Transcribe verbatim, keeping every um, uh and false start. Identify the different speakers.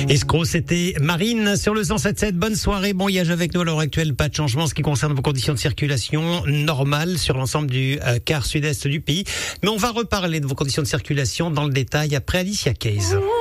Speaker 1: Escroc, c'était Marine sur le cent sept sept. Bonne soirée, bon voyage avec nous à l'heure actuelle. Pas de changement en ce qui concerne vos conditions de circulation normales sur l'ensemble du euh, quart sud-est du pays. Mais on va reparler de vos conditions de circulation dans le détail après Alicia Keys.